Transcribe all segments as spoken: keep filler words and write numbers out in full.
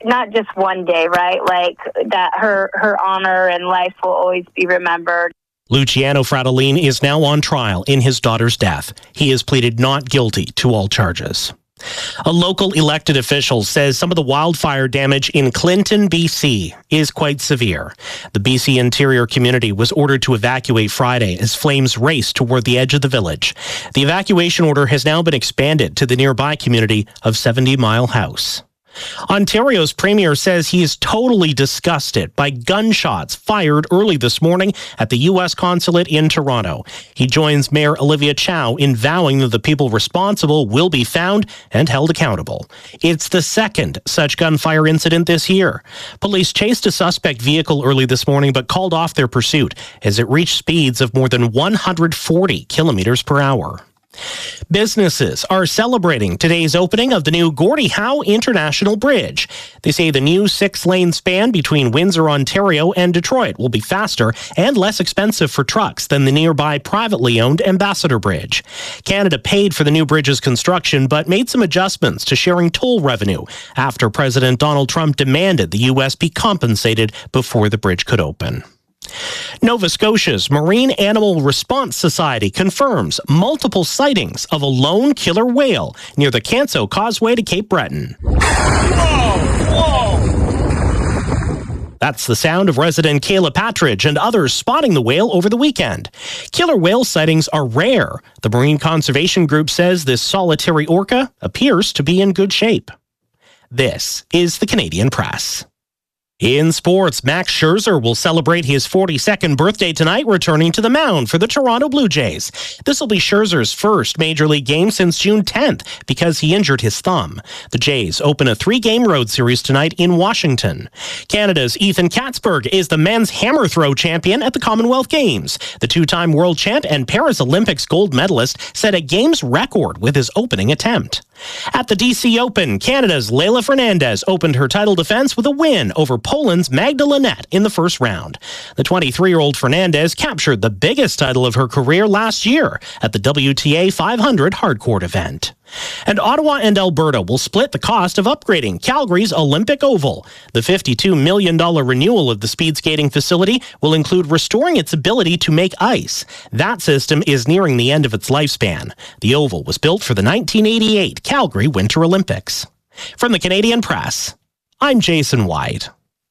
not just one day, right? Like that her, her honor and life will always be remembered. Luciano Fratellin is now on trial in his daughter's death. He has pleaded not guilty to all charges. A local elected official says some of the wildfire damage in Clinton, B C is quite severe. The B C interior community was ordered to evacuate Friday as flames raced toward the edge of the village. The evacuation order has now been expanded to the nearby community of seventy Mile House. Ontario's premier says he is totally disgusted by gunshots fired early this morning at the U S consulate in Toronto. He joins Mayor Olivia Chow in vowing that the people responsible will be found and held accountable. It's the second such gunfire incident this year. Police chased a suspect vehicle early this morning but called off their pursuit as it reached speeds of more than one hundred forty kilometers per hour. Businesses are celebrating today's opening of the new Gordie Howe International Bridge. They say the new six-lane span between Windsor, Ontario and Detroit will be faster and less expensive for trucks than the nearby privately owned Ambassador Bridge. Canada paid for the new bridge's construction but made some adjustments to sharing toll revenue after President Donald Trump demanded the U S be compensated before the bridge could open. Nova Scotia's Marine Animal Response Society confirms multiple sightings of a lone killer whale near the Canso Causeway to Cape Breton. Whoa, whoa. That's the sound of resident Kayla Patridge and others spotting the whale over the weekend. Killer whale sightings are rare. The Marine Conservation Group says this solitary orca appears to be in good shape. This is the Canadian Press. In sports, Max Scherzer will celebrate his forty-second birthday tonight, returning to the mound for the Toronto Blue Jays. This will be Scherzer's first Major League game since June tenth because he injured his thumb. The Jays open a three-game road series tonight in Washington. Canada's Ethan Katzberg is the men's hammer throw champion at the Commonwealth Games. The two-time world champ and Paris Olympics gold medalist set a games record with his opening attempt. At the D C Open, Canada's Leylah Fernandez opened her title defense with a win over Poland's Magda Linette in the first round. The twenty-three-year-old Fernandez captured the biggest title of her career last year at the W T A five hundred hardcourt event. And Ottawa and Alberta will split the cost of upgrading Calgary's Olympic Oval. The fifty-two million dollars renewal of the speed skating facility will include restoring its ability to make ice. That system is nearing the end of its lifespan. The Oval was built for the nineteen eighty-eight Calgary Winter Olympics. From the Canadian Press, I'm Jason White.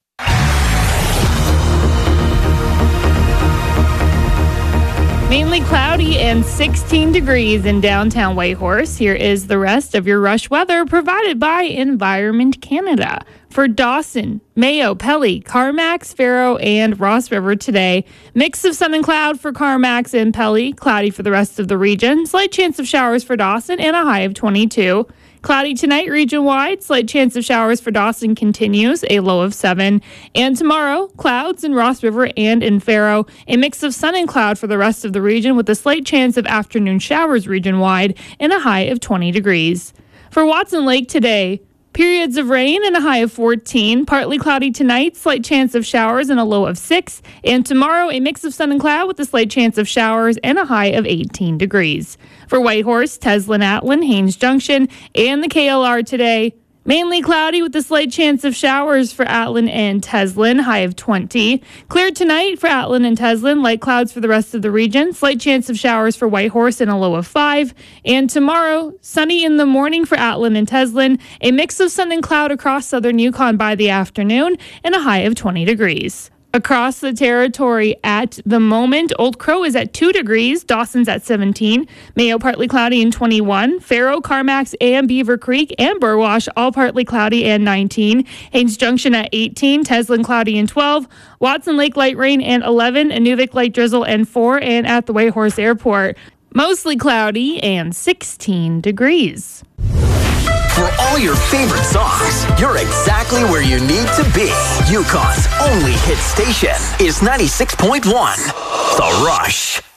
Mainly cloudy and sixteen degrees in downtown Whitehorse. Here is the rest of your rush weather provided by Environment Canada. For Dawson, Mayo, Pelly, Carmacks, Faro, and Ross River today. Mix of sun and cloud for Carmacks and Pelly. Cloudy for the rest of the region. Slight chance of showers for Dawson and a high of twenty-two. Cloudy tonight region-wide. Slight chance of showers for Dawson continues, a low of seven. And tomorrow, clouds in Ross River and in Faro. A mix of sun and cloud for the rest of the region with a slight chance of afternoon showers region-wide and a high of twenty degrees. For Watson Lake today, periods of rain and a high of fourteen. Partly cloudy tonight, slight chance of showers and a low of six. And tomorrow, a mix of sun and cloud with a slight chance of showers and a high of eighteen degrees. For Whitehorse, Teslin, Atlin, Haines Junction, and the K L R today, mainly cloudy with a slight chance of showers for Atlin and Teslin, high of twenty. Clear tonight for Atlin and Teslin, light clouds for the rest of the region, slight chance of showers for Whitehorse and a low of five. And tomorrow, sunny in the morning for Atlin and Teslin, a mix of sun and cloud across southern Yukon by the afternoon, and a high of twenty degrees. Across the territory at the moment, Old Crow is at two degrees, Dawson's at seventeen, Mayo partly cloudy and twenty-one, Faro, Carmacks, and Beaver Creek, and Burwash all partly cloudy and nineteen, Haines Junction at eighteen, Teslin cloudy and twelve, Watson Lake light rain and eleven, Inuvik light drizzle and four, and at the Whitehorse Airport, mostly cloudy and sixteen degrees. For all your favorite songs, you're exactly where you need to be. Yukon's only hit station is ninety-six point one, The Rush.